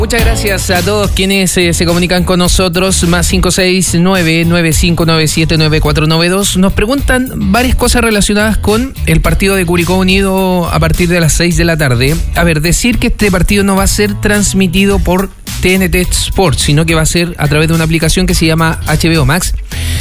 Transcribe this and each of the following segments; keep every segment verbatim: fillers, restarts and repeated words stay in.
Muchas gracias a todos quienes eh, se comunican con nosotros, más cinco seis nueve, nueve cinco nueve siete, nueve cuatro nueve dos. Nos preguntan varias cosas relacionadas con el partido de Curicó Unido a partir de las seis de la tarde. A ver, decir que este partido no va a ser transmitido por T N T Sports, sino que va a ser a través de una aplicación que se llama H B O Max.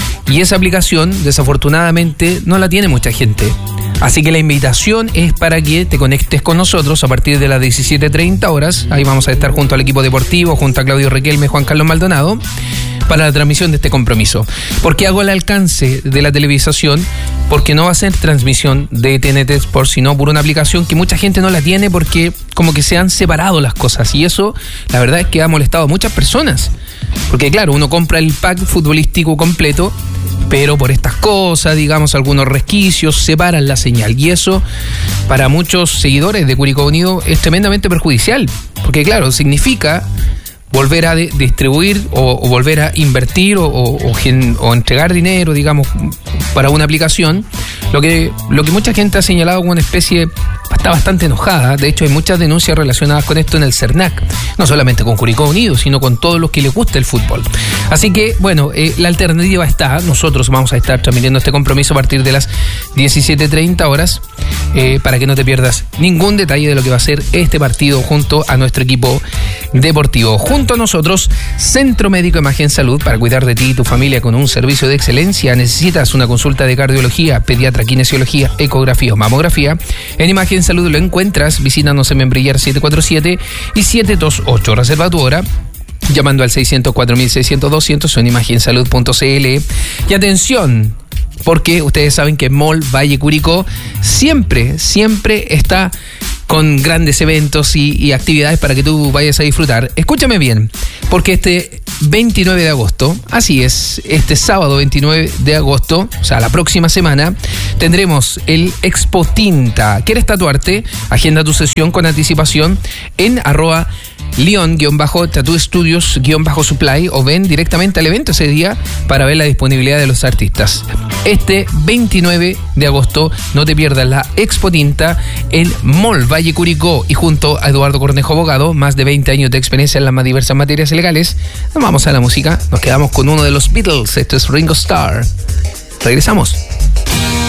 Y esa aplicación, desafortunadamente, no la tiene mucha gente. Así que la invitación es para que te conectes con nosotros a partir de las diecisiete treinta horas. Ahí vamos a estar junto al equipo deportivo, junto a Claudio Riquelme, Juan Carlos Maldonado, para la transmisión de este compromiso. ¿Por qué hago el alcance de la televisación? Porque no va a ser transmisión de T N T Sports, sino por una aplicación que mucha gente no la tiene porque como que se han separado las cosas. Y eso, la verdad es que ha molestado a muchas personas. Porque claro, uno compra el pack futbolístico completo, pero por estas cosas, digamos, algunos resquicios, separan la señal. Y eso, para muchos seguidores de Curicó Unido, es tremendamente perjudicial. Porque claro, significa volver a de- distribuir o, o volver a invertir o, o, o, gen- o entregar dinero, digamos, para una aplicación. Lo que, lo que mucha gente ha señalado como una especie, está bastante enojada. De hecho, hay muchas denuncias relacionadas con esto en el CERNAC. No solamente con Curicó Unido, sino con todos los que les gusta el fútbol. Así que, bueno, eh, la alternativa está. Nosotros vamos a estar transmitiendo este compromiso a partir de las diecisiete treinta horas eh, para que no te pierdas ningún detalle de lo que va a ser este partido junto a nuestro equipo deportivo. Junto a nosotros, Centro Médico Imagen Salud, para cuidar de ti y tu familia con un servicio de excelencia. Necesitas una consulta de cardiología, pediatra, kinesiología, ecografía o mamografía. En Imagen Salud lo encuentras. Visítanos en Membrillar siete cuatro siete y siete dos ocho. Reserva tu hora llamando al seiscientos cuatro mil seiscientos doscientos o en imagensalud punto c l. Y atención, porque ustedes saben que Mall Valle Curicó siempre, siempre está con grandes eventos y, y actividades para que tú vayas a disfrutar. Escúchame bien, porque este veintinueve de agosto, así es, este sábado veintinueve de agosto, o sea, la próxima semana, tendremos el Expo Tinta. ¿Quieres tatuarte? Agenda tu sesión con anticipación en arroba León-Tattoo Studios-Supply o ven directamente al evento ese día para ver la disponibilidad de los artistas. Este veintinueve de agosto no te pierdas la Expo Tinta en Mall Valle Curicó y junto a Eduardo Cornejo Abogado, más de veinte años de experiencia en las más diversas materias legales. Nos vamos a la música, nos quedamos con uno de los Beatles. Esto es Ringo Starr. Regresamos.